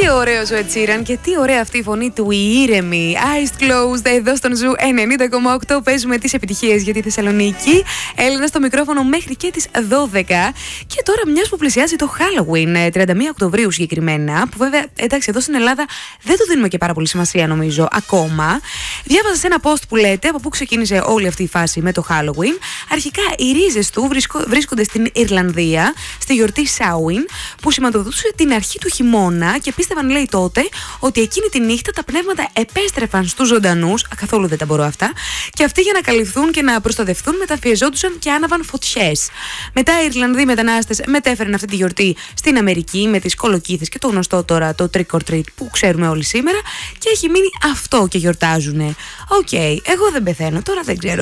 ωραίος ο Ed Sheeran και τι ωραία αυτή η φωνή του, η ήρεμη. Eyes closed, εδώ στον Ζου 90,8 παίζουμε τις επιτυχίες για τη Θεσσαλονίκη. Έλενα στο μικρόφωνο μέχρι και τις 12. Και τώρα, μιας που πλησιάζει το Halloween, 31 Οκτωβρίου συγκεκριμένα, που βέβαια εντάξει εδώ στην Ελλάδα δεν το δίνουμε και πάρα πολύ σημασία νομίζω ακόμα. Διάβαζα σε ένα post που λέτε από πού ξεκίνησε όλη αυτή η φάση με το Halloween. Αρχικά οι ρίζες του βρίσκονται στην Ιρλανδία, στη γιορτή Samhain, που σηματοδοτούσε την αρχή του χειμώνα και πίστευαν, λέει, τότε ότι εκείνη τη νύχτα τα πνεύματα επέστρεφαν στους ζωντανούς, καθόλου δεν τα μπορώ αυτά, και αυτοί για να καλυφθούν και να προστατευτούν μεταφιεζόντουσαν και άναβαν φωτιές. Μετά οι Ιρλανδοί μετανάστες μετέφεραν αυτή τη γιορτή στην Αμερική με τις κολοκύθες και το γνωστό τώρα το trick or treat που ξέρουμε όλοι σήμερα, και έχει μείνει αυτό και γιορτάζουνε. Οκ, εγώ δεν πεθαίνω, τώρα δεν ξέρω